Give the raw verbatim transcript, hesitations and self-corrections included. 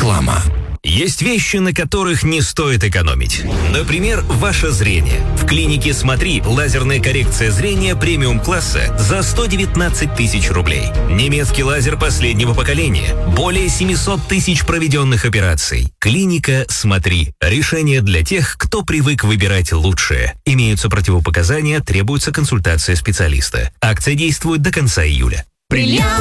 Реклама. Есть вещи, на которых не стоит экономить. Например, ваше зрение. В клинике «Смотри» лазерная коррекция зрения премиум-класса за сто девятнадцать тысяч рублей. Немецкий лазер последнего поколения. Более семьсот тысяч проведенных операций. Клиника «Смотри». Решение для тех, кто привык выбирать лучшее. Имеются противопоказания, требуется консультация специалиста. Акция действует до конца июля. Бриллиант.